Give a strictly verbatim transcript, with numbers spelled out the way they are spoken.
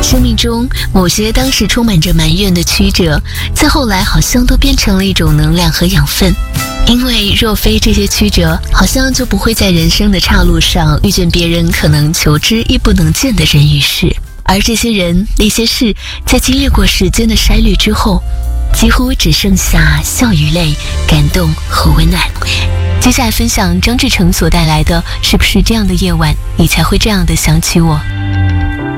生命中某些当时充满着埋怨的曲折，在后来好像都变成了一种能量和养分。因为若非这些曲折，好像就不会在人生的岔路上遇见别人可能求之亦不能见的人与事。而这些人那些事，在经历过时间的筛滤之后，几乎只剩下笑与泪、感动和温暖。接下来分享张志成所带来的《是不是这样的夜晚你才会这样的想起我》。